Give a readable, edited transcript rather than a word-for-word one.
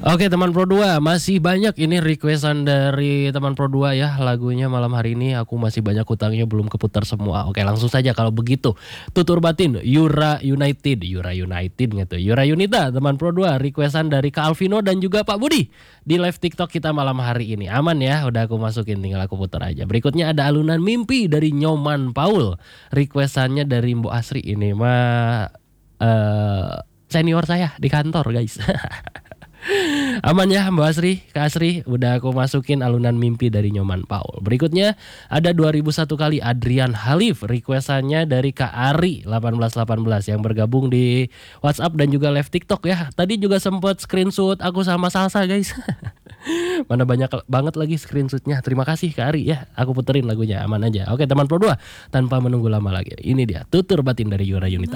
Oke teman Pro 2, masih banyak ini requestan dari teman Pro 2 ya. Lagunya malam hari ini aku masih banyak hutangnya belum keputar semua. Oke langsung saja kalau begitu. Tutur batin Yura United gitu. Yura Yunita teman Pro 2 requestan dari Kak Alvino dan juga Pak Budi di live TikTok kita malam hari ini. Aman ya, udah aku masukin, tinggal aku putar aja. Berikutnya ada Alunan Mimpi dari Nyoman Paul. Requestannya dari Mbok Asri, ini mah senior saya di kantor guys. Aman ya Mbak Asri, Kak Asri, udah aku masukin Alunan Mimpi dari Nyoman Paul. Berikutnya ada 2001 kali Adrian Halif, requestannya dari Kak Ari 1818 yang bergabung di WhatsApp dan juga live TikTok ya. Tadi juga sempet screenshot aku sama Salsa guys. Mana banyak banget lagi screenshotnya. Terima kasih Kak Ari ya, aku puterin lagunya, aman aja. Oke teman Pro 2, tanpa menunggu lama lagi, ini dia Tutur Batin dari Yura Yunita.